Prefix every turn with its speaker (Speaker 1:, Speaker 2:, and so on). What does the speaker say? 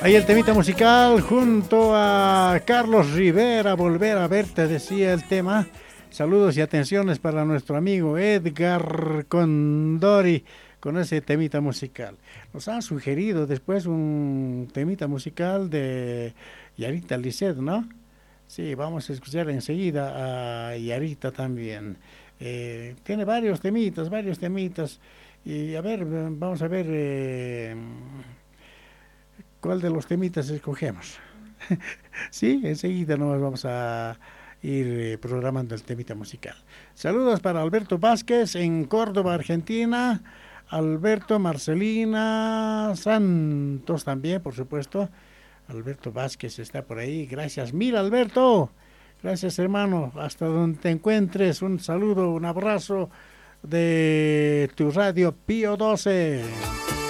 Speaker 1: Ahí el temita musical junto a Carlos Rivera, Volver a verte, decía el tema. Saludos y atenciones para nuestro amigo Edgar Condori con ese temita musical. Nos han sugerido después un temita musical de Yarita Lisset, ¿no? Sí, vamos a escuchar enseguida a Yarita también. Tiene varios temitas. Y a ver, vamos a ver cuál de los temitas escogemos. Sí, enseguida nos vamos a ir programando el temita musical. Saludos para Alberto Vázquez en Córdoba, Argentina. Alberto Marcelina Santos también, por supuesto. Alberto Vázquez está por ahí. Gracias mil, Alberto. Gracias, hermano. Hasta donde te encuentres. Un saludo, un abrazo de tu radio Pío 12.